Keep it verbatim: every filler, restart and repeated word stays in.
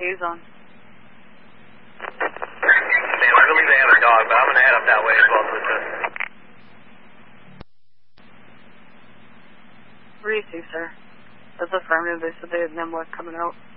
haze on. Man, I believe they have a dog, but I'm going to head up that way as well to assist. What do you see, sir? That's affirmative. They said they had Nemwek coming out.